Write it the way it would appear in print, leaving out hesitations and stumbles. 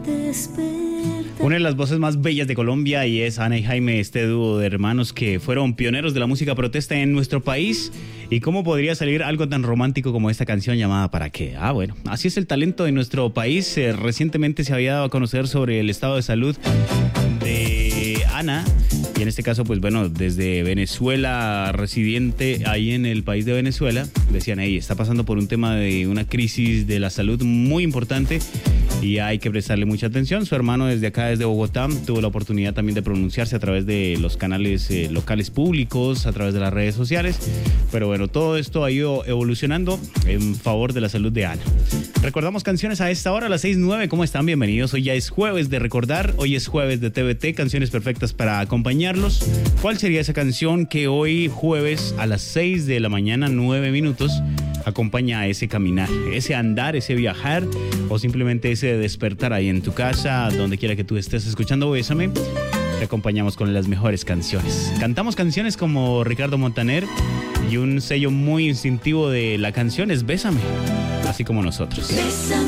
Una de las voces más bellas de Colombia y es Ana y Jaime, este dúo de hermanos que fueron pioneros de la música protesta en nuestro país. ¿Y cómo podría salir algo tan romántico como esta canción llamada ¿Para qué? Bueno, así es el talento de nuestro país. Recientemente se había dado a conocer sobre el estado de salud de Ana. Y en este caso, pues bueno, desde Venezuela, residente ahí en el país de Venezuela, decían, hey, está pasando por un tema de una crisis de la salud muy importante y hay que prestarle mucha atención. Su hermano desde acá, desde Bogotá, tuvo la oportunidad también de pronunciarse a través de los canales locales públicos, a través de las redes sociales. Pero bueno, todo esto ha ido evolucionando en favor de la salud de Ana. Recordamos canciones a esta hora, a las 6:09. ¿Cómo están? Bienvenidos. Hoy ya es jueves de recordar, hoy es jueves de TVT, canciones perfectas para acompañarlos. ¿Cuál sería esa canción que hoy jueves a las 6 de la mañana, 9 minutos, acompaña a ese caminar, ese andar, ese viajar o simplemente ese despertar ahí en tu casa, donde quiera que tú estés escuchando Bésame? Te acompañamos con las mejores canciones. Cantamos canciones como Ricardo Montaner y un sello muy instintivo de la canción es Bésame, así como nosotros. Bésame.